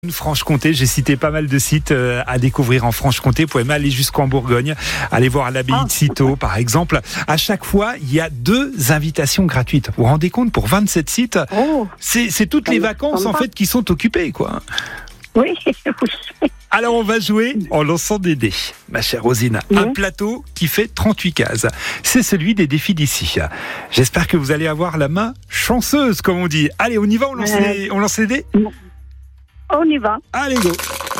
Franche-Comté, j'ai cité pas mal de sites à découvrir en Franche-Comté. Vous pouvez même aller jusqu'en Bourgogne, aller voir l'abbaye de Cîteaux par exemple. À chaque fois, il y a 2 invitations gratuites. Vous vous rendez compte, pour 27 sites, c'est toutes les vacances en fait qui sont occupées, quoi. Oui. Alors on va jouer en lançant des dés, ma chère Rosine. Un plateau qui fait 38 cases. C'est celui des défis d'ici. J'espère que vous allez avoir la main chanceuse, comme on dit. Allez, on y va, on lance les dés. On y va. Allez, go.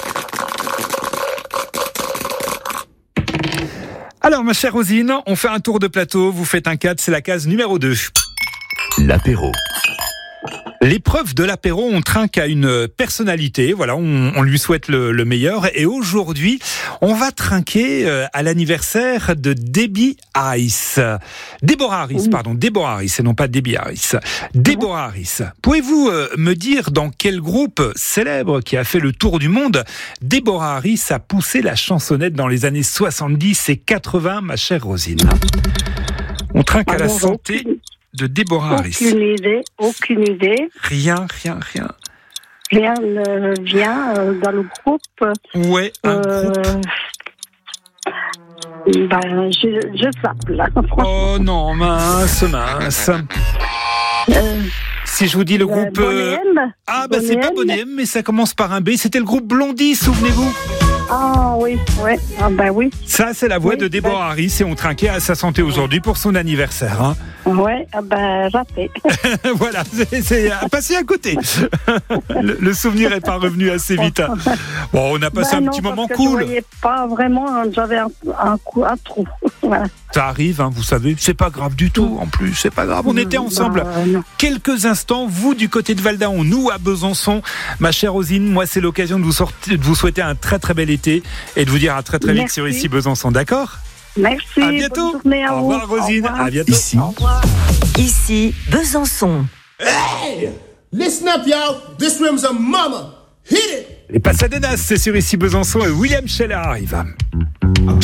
Alors, ma chère Rosine, on fait un tour de plateau. Vous faites un 4, c'est la case numéro 2. L'apéro. L'épreuve de l'apéro, on trinque à une personnalité. Voilà, on lui souhaite le meilleur. Et aujourd'hui, on va trinquer à l'anniversaire de Deborah Harris, et non pas Debbie Harris. Deborah Harris. Pouvez-vous me dire dans quel groupe célèbre qui a fait le tour du monde Deborah Harris a poussé la chansonnette dans les années 70 et 80, ma chère Rosine? On trinque à la santé de Deborah Harris. Aucune idée. Rien. Rien ne vient dans le groupe. Ouais, un groupe. Je zappe là. Oh non, mince. Si je vous dis le groupe... c'est pas Bonnet M, mais ça commence par un B. C'était le groupe Blondie, souvenez-vous. Ah oui, ouais. Oui. Ça, c'est la voix de Deborah Harris et on trinquait à sa santé aujourd'hui pour son anniversaire. Hein. Ouais, raté. Voilà, c'est passé à côté. Le souvenir est pas revenu assez vite. Bon, on a passé un petit moment cool. Je voyais pas vraiment, j'avais un trou. Voilà. Ça arrive, vous savez, c'est pas grave du tout en plus, c'est pas grave. On était ensemble quelques instants, vous du côté de Val-d'Aon, nous à Besançon. Ma chère Rosine, moi c'est l'occasion de vous souhaiter un très très bel été et de vous dire à très très vite sur Ici Besançon, d'accord ? Merci. À bientôt. Bonne journée à Au revoir Rosine. À bientôt. Ici Besançon. Hey! Listen up, y'all. This room's a mama. Hit it! Les Pasadenas, c'est sur Ici Besançon et William Scheller arrive.